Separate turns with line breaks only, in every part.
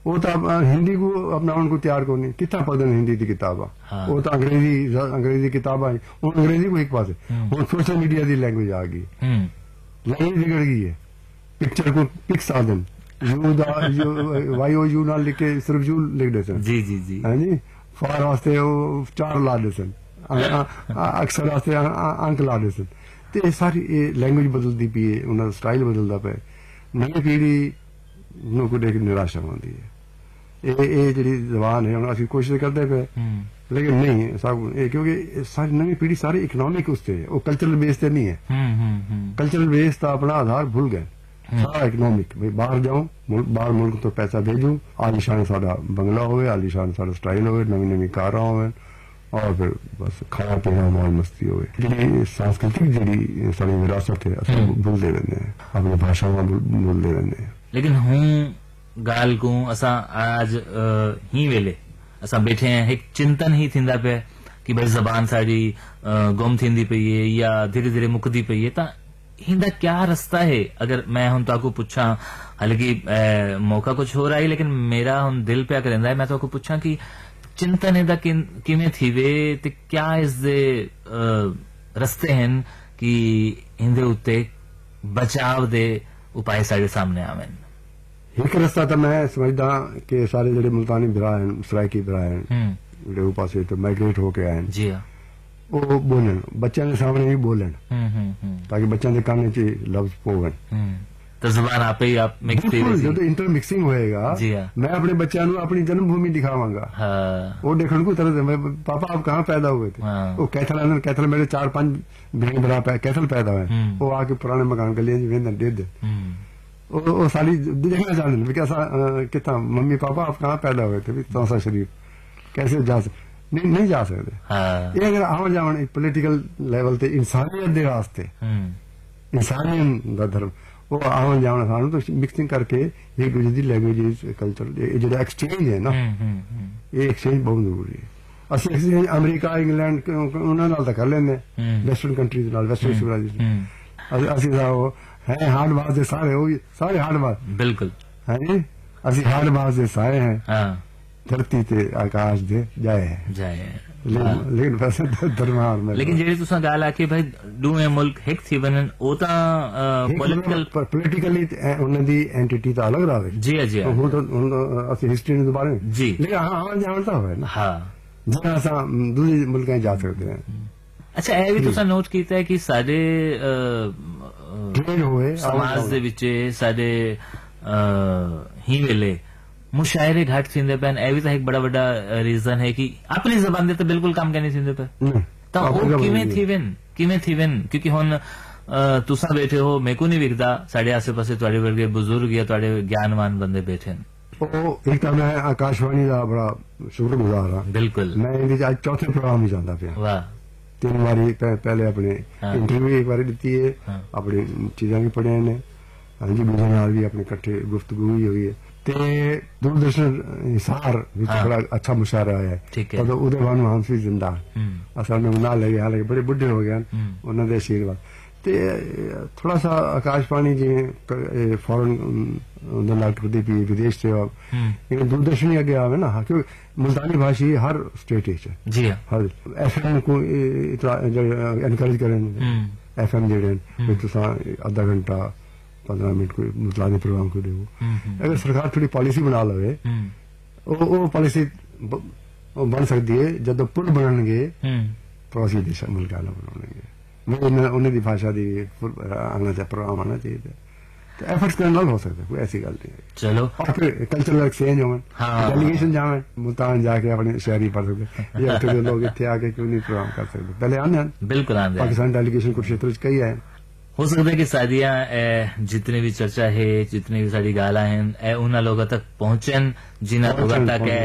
वो तो हिंदी को अपनाने को तैयार को नहीं, कितना पढ़न हिंदी की किताबा।
हाँ।
वो तो अंग्रेजी किताबा हूँ, अंग्रेजी को एक पास हूँ सोशल मीडिया की लैंग्वेज आ गई, लैंग्वेज बिगड़ गई है। पिक्चर को pics uh then Y O you ना लिख के सिर्फ यू लिख देते हैं।
जी जी जी
है जी, फार वास्ते वो 4 ला देते हैं, अक्सर वास्ते अंक ला देते हैं। तो ये सारी लैंग्वेज बदलती पी है, उन्होंने स्टाइल बदलता पे, नई पीढ़ी को देख निराशा होती है। ये जी जबान है असं कोशिश करते पे, लेकिन नहीं सब क्योंकि सारी नई पीढ़ी सारी इकनॉमिक उससे वो कल्चरल बेस पे नहीं है। कल्चरल बेस तो अपना आधार भूल गए, सारा इकनॉमिक भाई बाहर जाऊं, बाहर मुल्क तो पैसा भेजूं, आलिशान साडा बंगला होवे, आलिशान साडा स्टाइल होवे, नवी नवी कार होवे, और फिर बस खाना पीना मौज मस्ती होवे। जी सांस्कृतिक जी सारी विरासत है असं भूलते रहने, अपनी भाषा भूलते रहने।
लेकिन हूँ गाल को असा आज ही वेले असा बैठे हैं, एक चिंतन ही थींदा पे कि भाई जबान साड़ी गुम थींदी पई है या धीरे धीरे मुकदी पई है, ता हिंदा क्या रास्ता है? अगर मैं हूं तो आपको पूछा, हालांकि मौका कुछ हो रहा है लेकिन मेरा हम दिल पे करेंदा है, मैं तो आपको पूछा कि चिंतन है किमें थीवे ते क्या इसदे रस्ते हैं कि हिंदे उत्ते बचाव दे उपाय साढ़े सामने आवेन।
एक रास्ता तो मैं समझदा कि सारे जेडे मुल्तानी बिरा हैं, सराइकी बिरा हैं, जेडे पासे तो माइग्रेट होके आए, जी हाँ, वो बोलन बच्चों के सामने भी बोलन, ताकि बच्चों के कान च लफ्ज पोवन,
तो जुबान आप ही आप मिक्स
जो तो इंटर मिक्सिंग होएगा। जी हाँ, मैं अपने बच्चों को अपनी जन्मभूमि दिखावांगा। हाँ। वो देखने को तरह से पापा आप कहाँ पैदा हुए थे? हाँ। वो कैथल मेरे 4-5 बहन भरा कैथल पैदा हुए, वो आके पुराने मकान के लिए दे दे, वो सारी देखना चाहते हैं कैसा कितना मम्मी पापा आप कहाँ पैदा हुए थे, तौसा शरीफ कैसे जा सकते? नहीं जा सकते। हाँ। ये अगर आवन जावन पोलिटिकल लेवल ते इंसानियत के रास्ते, इंसानियत का धर्म, वो आवन जावन सानू तो मिक्सिंग करके एक दूसरे की लैंग्वेज कल्चर जो एक्सचेंज है ना, ये एक्सचेंज बहुत जरूरी है। असं एक्सचेंज अमरीका इंग्लैंड उन्होंने तो कर लेंगे, वेस्टर्न कंट्रीज वेस्टर्न सिविलाइजेशन। असं है हार्डबाज दे सारे हो, सारे हार्डबाज बिल्कुल है जी, असं हार्डबाज दे सारे हैं। हाँ। धरती ते आकाश दे जाए लेकिन वैसे दरमार में
लेकिन जेडी तुसा गाल आके भाई दूए मुल्क हिक थी बनन ओ ता
पॉलिटिकली उन्हें दी एंटिटी तो अलग रहा।
जी जी
वो तो असं हिस्ट्री ने दोबारा जी, लेकिन हाँ जानता है ना। हाँ, जितना असा दूसरे मुल्क जा सकते हैं।
अच्छा ए भी तुसा नोट कीता है कि साडे समाज दे विच साडे ही वेले मुशायरे घट थींदे पे, ए भी तो एक बड़ा बड़ा रीजन है कि अपनी जबान दे तो बिल्कुल काम करनी थींदे पे, तो वो किवें थीवेन क्योंकि हुन तुसा बैठे हो, मेरे को नहीं विकदा, साढ़े आसे पासे तुहाडे वर्गे बुजुर्ग या तुहाडे ज्ञानवान बंदे बैठे हैं।
एक तो मैं आकाशवाणी का बड़ा शुक्रगुजार हाँ। बिल्कुल, मैं आज चौथे प्रोग्राम ही जाता पे। वाह, 3 बारी पहले अपने इंटरव्यू एक बार दी है, अपनी चीजा भी पढ़िया ने, हाँ जी, दूसरे नाल भी अपने कट्ठे गुफ्तगू ही हुई है। ते दूरदर्शन हिसार बड़ा अच्छा मुशायरा है, तो उदय भानु हंस भी जिंदा असल में ना लगे, हालांकि बड़े बुढ़े हो गए उन्होंने आशीर्वाद। ते थोड़ा सा आकाशवाणी जिवें फॉरन लग करती पी विदेश से दूरदर्शन ही अगे आवे ना, क्योंकि मुल्तानी भाषी हर स्टेट जी हर FM को एनकरेज करें, FM जेडे तुसा आधा घंटा 15 मिनट कोई मुल्तानी प्रोग्राम को दे, अगर सरकार थोड़ी पॉलिसी बना लवे वो पॉलिसी बन सकती है। जब पुल बननगे पड़ोसी देश मुल्क बनाएंगे, उन्हें भाषा की आना चाहिए, प्रोग्राम आना चाहिए, तो एफर्ट्स करना हो सकता है, कोई ऐसी गल नहीं है। चलो, और फिर कल्चरल एक्सचेंज हो, डेलीगेशन जावे मुल्तान जाके अपने शहरी पढ़ सकते, ये लोग इतने आके क्यों नहीं प्रोग्राम कर सकते? पहले आने बिल्कुल आने, पाकिस्तान डेलीगेशन कुछ क्षेत्र कई है।
हो सकता है कि सादिया जितनी भी चर्चा है, जितनी भी सारी गाला हैं उन्होंने लोगों तक पहुंचन, जिन्हों लोगों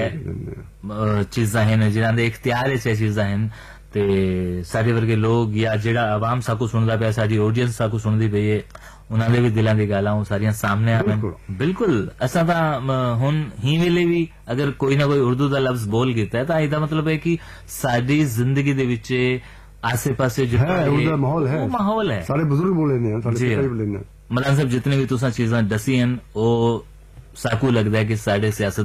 तक चीजा हैं, जिन्होंने इख्तियार है चीजा हैं, ते सारे वर्गे लोग या जेड़ा आवाम साकू सुनदा पे, सारी ऑडियंस साकू सुनदी पे, उन्होंने भी दिलों की गालां सारियां सामने आवन। बिल्कुल असा हुन ही वेले भी अगर कोई ना कोई उर्दू का लफ्ज बोल कीता है तो इसका मतलब है कि साडी जिंदगी दे विच आसे पासे जो है माहौल है, सारे बुजुर्ग बोले ने, मलान साहब जितने भी तुसा चीजा दसी हैं वो साकू लगता है कि साढ़े सियासत